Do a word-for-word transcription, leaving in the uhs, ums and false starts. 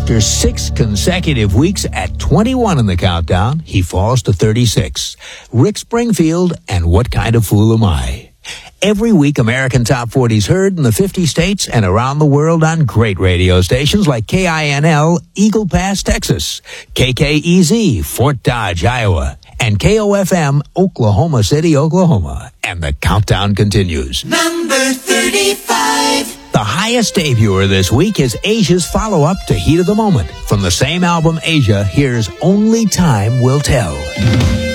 After six consecutive weeks at twenty-one in the countdown, he falls to thirty-six. Rick Springfield and What Kind of Fool Am I? Every week, American Top forty is heard in the fifty states and around the world on great radio stations like K I N L, Eagle Pass, Texas, K K E Z, Fort Dodge, Iowa, and K O F M, Oklahoma City, Oklahoma. And the countdown continues. Number thirty-five. The highest debuter this week is Asia's follow-up to Heat of the Moment. From the same album, Asia, here's Only Time Will Tell.